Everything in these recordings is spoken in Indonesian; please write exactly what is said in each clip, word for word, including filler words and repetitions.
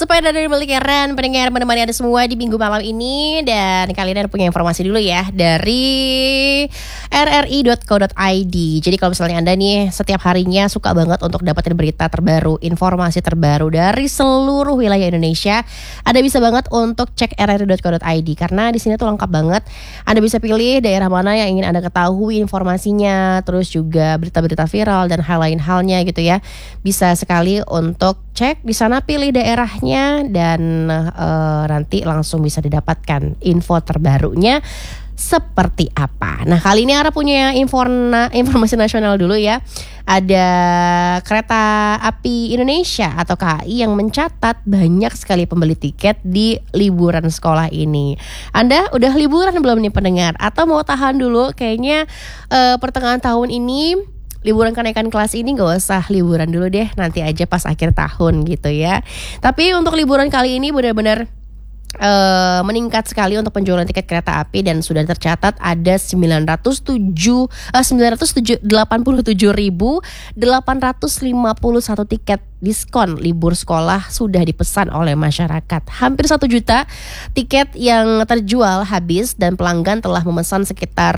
Sepeda dari milik Eren, pendengar menemani Anda semua di minggu malam ini. Dan kali ini ada punya informasi dulu ya dari r r i dot co dot i d. Jadi kalau misalnya Anda nih setiap harinya suka banget untuk dapetin berita terbaru, informasi terbaru dari seluruh wilayah Indonesia, Anda bisa banget untuk cek r r i dot co dot i d. Karena di sini tuh lengkap banget. Anda bisa pilih daerah mana yang ingin Anda ketahui informasinya, terus juga berita-berita viral dan hal lain halnya gitu ya. Bisa sekali untuk cek di sana, pilih daerahnya, dan uh, nanti langsung bisa didapatkan info terbarunya seperti apa. Nah, kali ini Ara punya informa, informasi nasional dulu ya. Ada Kereta Api Indonesia atau K A I yang mencatat banyak sekali pembeli tiket di liburan sekolah ini. Anda udah liburan belum nih pendengar? Atau mau tahan dulu? Kayaknya uh, pertengahan tahun ini liburan kenaikan kelas ini gak usah liburan dulu deh, nanti aja pas akhir tahun gitu ya. Tapi untuk liburan kali ini benar-benar Uh, meningkat sekali untuk penjualan tiket kereta api, dan sudah tercatat ada sembilan ratus delapan puluh tujuh ribu delapan ratus lima puluh satu tiket diskon libur sekolah sudah dipesan oleh masyarakat. Hampir satu juta tiket yang terjual habis, dan pelanggan telah memesan sekitar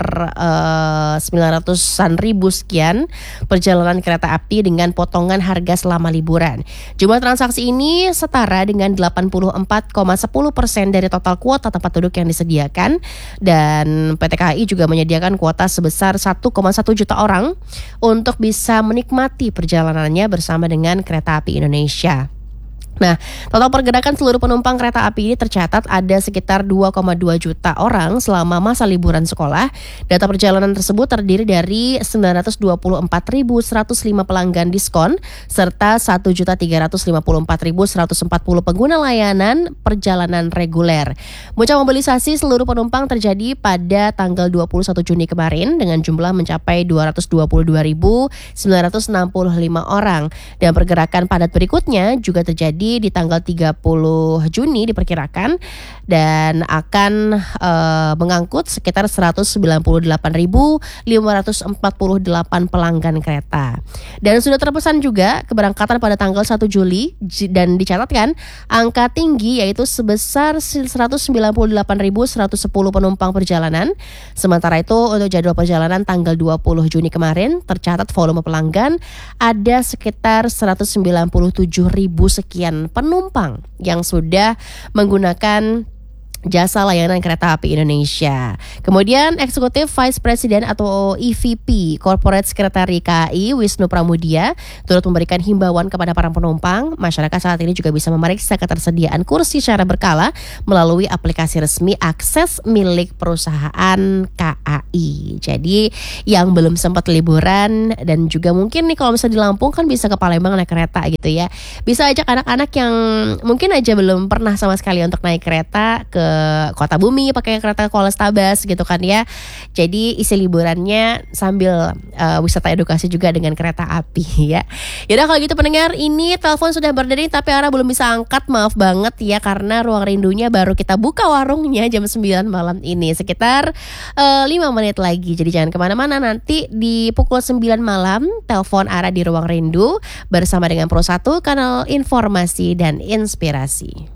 uh, sembilan ratusan ribu sekian perjalanan kereta api dengan potongan harga selama liburan. Jumlah transaksi ini setara dengan delapan puluh empat koma satu nol persen dari total kuota tempat duduk yang disediakan, dan P T K A I juga menyediakan kuota sebesar satu koma satu juta orang untuk bisa menikmati perjalanannya bersama dengan Kereta Api Indonesia. Nah, total pergerakan seluruh penumpang kereta api ini tercatat ada sekitar dua koma dua juta orang selama masa liburan sekolah. Data perjalanan tersebut terdiri dari sembilan ratus dua puluh empat ribu seratus lima pelanggan diskon serta satu juta tiga ratus lima puluh empat ribu seratus empat puluh pengguna layanan perjalanan reguler. Puncak mobilisasi seluruh penumpang terjadi pada tanggal dua puluh satu Juni kemarin dengan jumlah mencapai dua ratus dua puluh dua ribu sembilan ratus enam puluh lima orang, dan pergerakan padat berikutnya juga terjadi di tanggal tiga puluh Juni diperkirakan, dan akan uh, mengangkut sekitar seratus sembilan puluh delapan ribu lima ratus empat puluh delapan pelanggan kereta. Dan sudah terpesan juga keberangkatan pada tanggal satu Juli, dan dicatatkan angka tinggi yaitu sebesar seratus sembilan puluh delapan ribu seratus sepuluh penumpang perjalanan. Sementara itu untuk jadwal perjalanan tanggal dua puluh Juni kemarin tercatat volume pelanggan ada sekitar seratus sembilan puluh tujuh ribu sekian penumpang yang sudah menggunakan jasa layanan kereta api Indonesia. Kemudian Eksekutif Vice President atau E V P Corporate Secretary K A I Wisnu Pramudia turut memberikan himbauan kepada para penumpang. Masyarakat saat ini juga bisa memeriksa ketersediaan kursi secara berkala melalui aplikasi resmi akses milik perusahaan K A I. Jadi yang belum sempat liburan, dan juga mungkin nih kalau misalnya di Lampung kan bisa ke Palembang naik kereta gitu ya, bisa ajak anak-anak yang mungkin aja belum pernah sama sekali untuk naik kereta ke Kota Bumi pakai kereta Kolestabes gitu kan ya. Jadi isi liburannya sambil uh, wisata edukasi juga dengan kereta api ya. Yaudah kalau gitu pendengar, ini telepon sudah berdering tapi Ara belum bisa angkat, maaf banget ya, karena Ruang Rindunya baru kita buka warungnya jam sembilan malam ini, sekitar uh, lima menit lagi. Jadi jangan kemana-mana, nanti di pukul sembilan malam telepon Ara di Ruang Rindu bersama dengan Pro satu, kanal informasi dan inspirasi.